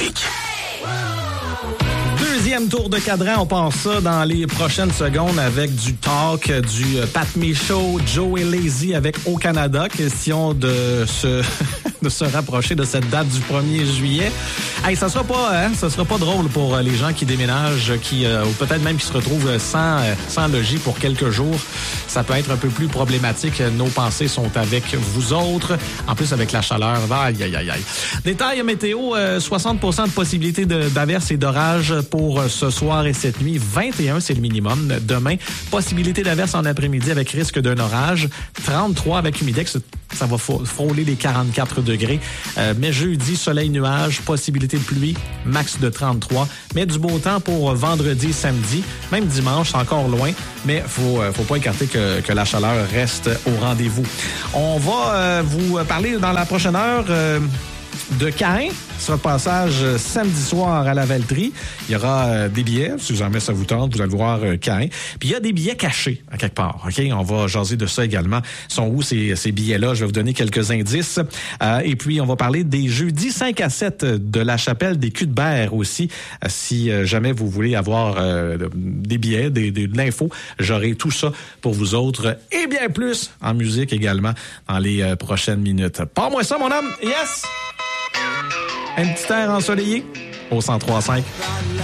Énergique. Deuxième tour de cadran, on pense ça dans les prochaines secondes avec du talk, du Pat Michaud, Joey Lazy avec Au Canada. Question de se rapprocher de cette date du 1er juillet. Hey, ça sera pas drôle pour les gens qui déménagent, ou peut-être même qui se retrouvent sans logis pour quelques jours. Ça peut être un peu plus problématique. Nos pensées sont avec vous autres. En plus, avec la chaleur. Aïe, aïe, aïe, aïe. Détail météo, 60% de possibilité d'averses et d'orages pour ce soir et cette nuit. 21, c'est le minimum. Demain, possibilité d'averses en après-midi avec risque d'un orage. 33 avec humidex. Ça va frôler les 44 degrés. Mais jeudi, soleil, nuage, possibilité de pluie, max de 33. Mais du beau temps pour vendredi, samedi. Même dimanche, c'est encore loin. Mais faut pas écarter que la chaleur reste au rendez-vous. On va vous parler dans la prochaine heure de Caïn. Ce sera le passage samedi soir à la Valtrie. Il y aura des billets, si jamais ça vous tente, vous allez voir Caïn. Puis il y a des billets cachés à quelque part. OK, on va jaser de ça également. Sont où ces billets-là? Je vais vous donner quelques indices. Et puis, on va parler des jeudis 5 à 7 de la chapelle des Culs-de-Berre aussi. Si jamais vous voulez avoir des billets, de l'info, j'aurai tout ça pour vous autres. Et bien plus en musique également dans les prochaines minutes. Parle-moi ça, mon homme! Yes! Un petit air ensoleillé au 103.5.